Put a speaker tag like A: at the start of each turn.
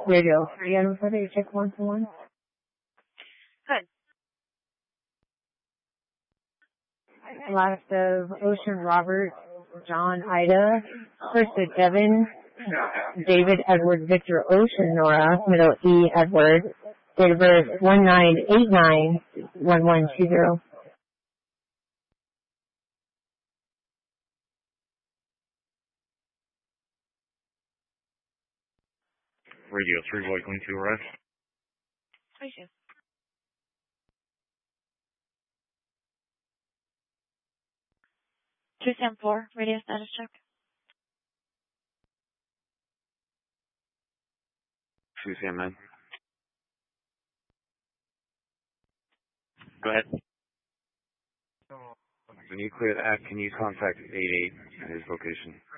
A: Radio 3 and for the check 1-1.
B: Good.
A: Last of Ocean Robert, John Ida, first of Devin, David Edward Victor Ocean Nora, middle E Edward, date of birth 1989-1120.
C: Radio 3, White Wing 2 arrive.
B: 22. Two Sam 4, radio status check.
C: 2 Sam 9. Go ahead. When you clear the act, can you contact 88 at his location?